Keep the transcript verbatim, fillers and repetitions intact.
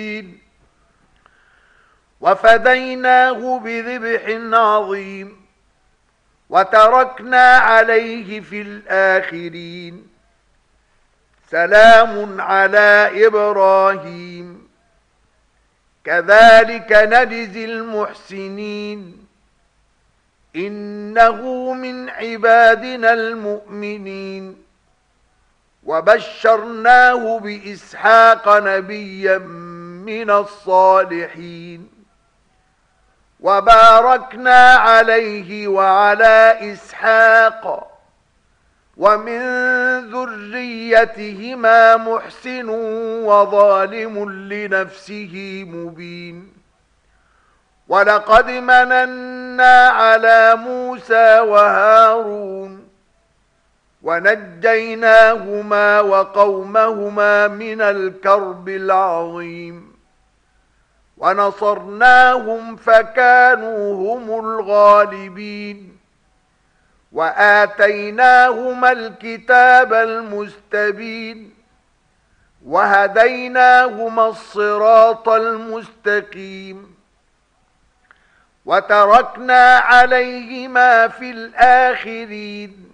وفديناه بذبح عظيم وتركنا عليه في الآخرين. سلام على إبراهيم كذلك نجزي المحسنين إنه من عبادنا المؤمنين. وبشرناه بإسحاق نبيا من الصالحين وباركنا عليه وعلى إسحاق ومن ذريتهما محسن وظالم لنفسه مبين. ولقد مننا على موسى وهارون ونجيناهما وقومهما من الكرب العظيم ونصرناهم فكانوا هم الغالبين. وآتيناهما الكتاب المستبين وهديناهما الصراط المستقيم وتركنا عليهما في الآخرين